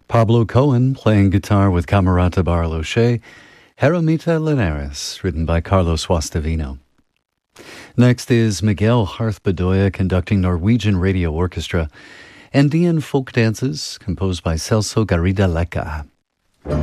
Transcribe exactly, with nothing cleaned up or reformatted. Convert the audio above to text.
Pablo Cohen playing guitar with Camerata Barloche, Jeromita Linares, written by Carlos Guastavino. Next is Miguel Harth Bedoya conducting Norwegian Radio Orchestra, Andean folk dances composed by Celso Garrido Leca.